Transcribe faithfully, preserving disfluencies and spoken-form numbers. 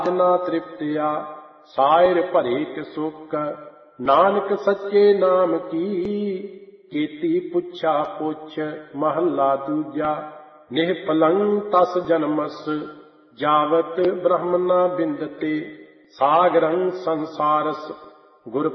ਨਾ ਤ੍ਰਿਪਤਿਆ ਸਾਇਰ ਭਰੇ ਕੇ ਸੁਖ। ਨਾਨਕ ਸੱਚੇ ਨਾਮ ਕੀ ਕੀਤੀ ਪੁੱਛਾ ਪੁੱਛ। ਮਹੱਲਾ ਦੂਜਾ। ਨਿਹਪਲੰ ਤਸ ਜਨਮਸ ਜਾਵਤ ਬ੍ਰਹਮ ਨਾ ਬਿੰਦਤੇ। ਸਾਗਰੰ ਸੰਸਾਰਸ ਗੁਰ